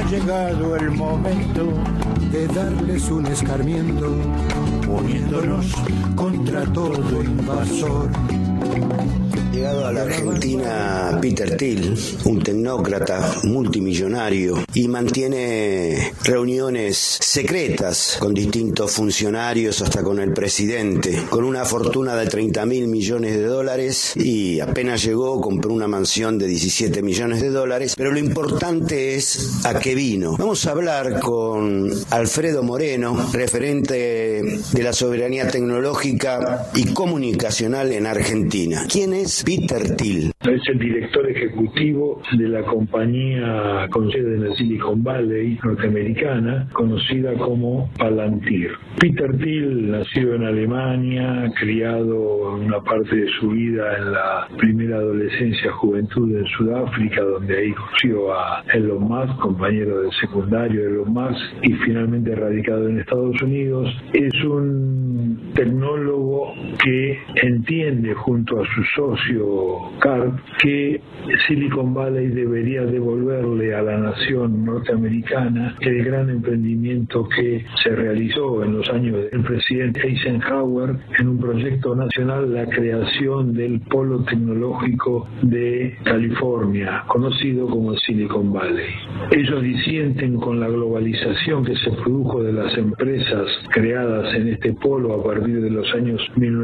ha llegado el momento de darles un escarmiento, poniéndonos contra todo invasor. Llegado a la Argentina Peter Thiel, un tecnócrata multimillonario, y mantiene reuniones secretas con distintos funcionarios, hasta con el presidente, con una fortuna de 30.000 millones de dólares, y apenas llegó compró una mansión de 17 millones de dólares, pero lo importante es a qué vino. Vamos a hablar con Alfredo Moreno, referente de la soberanía tecnológica y comunicacional en Argentina. ¿Quién es Peter Thiel? Es el director ejecutivo de la compañía con sede en el Silicon Valley norteamericana, conocida como Palantir. Peter Thiel nació en Alemania, criado en una parte de su vida en la primera adolescencia, juventud en Sudáfrica, donde ahí conoció a Elon Musk, compañero del secundario de Elon Musk, y finalmente radicado en Estados Unidos. Es un tecnólogo que entiende junto a su socio Karp que Silicon Valley debería devolverle a la nación norteamericana el gran emprendimiento que se realizó en los años del presidente Eisenhower en un proyecto nacional, la creación del polo tecnológico de California, conocido como el Silicon Valley. Ellos disienten con la globalización que se produjo de las empresas creadas en este polo a partir de los años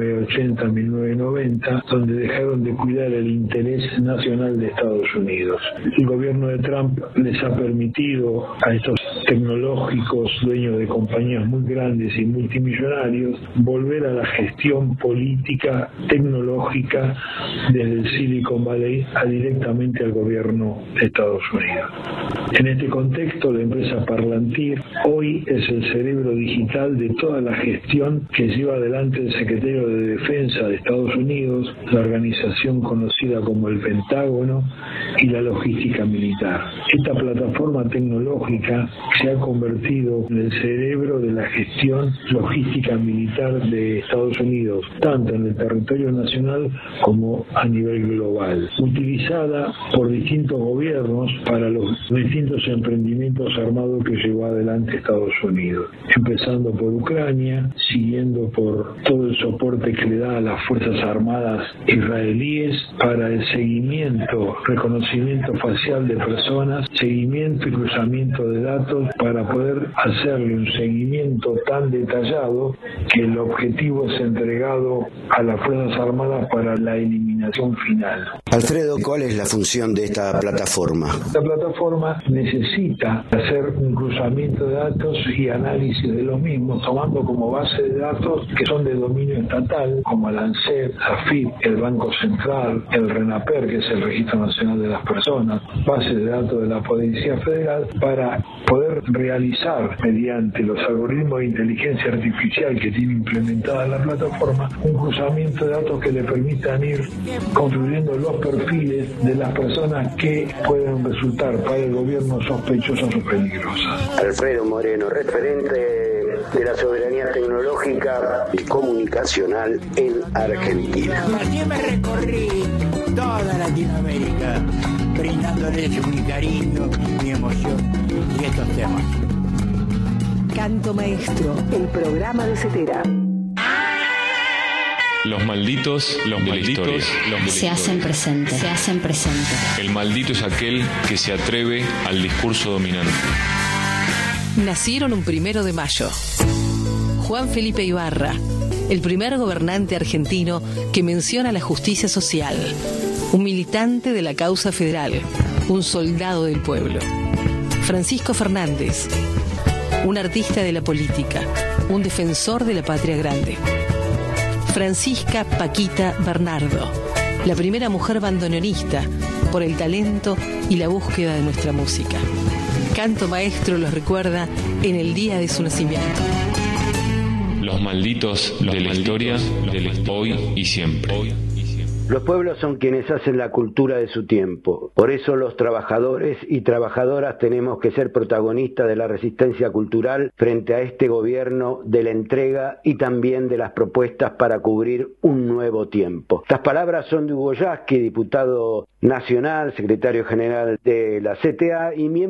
1980-1990, donde dejaron de cuidar el interés nacional de Estados Unidos. El gobierno de Trump les ha permitido a estos tecnológicos dueños de compañías muy grandes y multimillonarios volver a la gestión política tecnológica desde el Silicon Valley directamente al gobierno de Estados Unidos. En este contexto, la empresa Palantir hoy es el cerebro digital de toda la gestión que lleva adelante el secretario de Defensa de Estados Unidos, la organización conocida como el Pentágono, y la logística militar. Esta plataforma tecnológica se ha convertido en el cerebro de la gestión logística militar de Estados Unidos, tanto en el territorio nacional como a nivel global, utilizada por distintos gobiernos para los distintos emprendimientos armados que llevó adelante Estados Unidos, empezando por Ucrania, siguiendo por todo el soporte que le da a las Fuerzas Armadas israelíes para el seguimiento, reconocimiento facial de personas, seguimiento y cruzamiento de datos para poder hacerle un seguimiento tan detallado que el objetivo es entregado a las Fuerzas Armadas para la eliminación final. Alfredo, ¿cuál es la función de esta plataforma? La plataforma necesita hacer un cruzamiento de datos y análisis de los mismos, tomando como base de datos que son de dominio estatal, como el ANSES, AFIP, el Banco Central, el RENAPER, que es el Registro Nacional de las Personas, base de datos de la Policía Federal, para poder realizar, mediante los algoritmos de inteligencia artificial que tiene implementada la plataforma, un cruzamiento de datos que le permitan ir construyendo los perfiles de las personas que pueden resultar para el gobierno sospechosas o peligrosas. Alfredo Moreno, referente de la soberanía tecnológica y comunicacional en Argentina. Así me recorrí toda Latinoamérica, brindándoles mi cariño, mi emoción y estos temas. Canto Maestro, el programa de Cetera. Los malditos de la historia se hacen presentes. El maldito es aquel que se atreve al discurso dominante. Nacieron un 1 de mayo. Juan Felipe Ibarra, el primer gobernante argentino que menciona la justicia social, un militante de la causa federal, un soldado del pueblo. Francisco Fernández, un artista de la política, un defensor de la patria grande. Francisca Paquita Bernardo, la primera mujer bandoneonista por el talento y la búsqueda de nuestra música. Canto Maestro los recuerda en el día de su nacimiento. Los malditos de la historia, hoy y siempre. Los pueblos son quienes hacen la cultura de su tiempo. Por eso los trabajadores y trabajadoras tenemos que ser protagonistas de la resistencia cultural frente a este gobierno de la entrega y también de las propuestas para cubrir un nuevo tiempo. Estas palabras son de Hugo Yasky, diputado nacional, secretario general de la CTA y miembro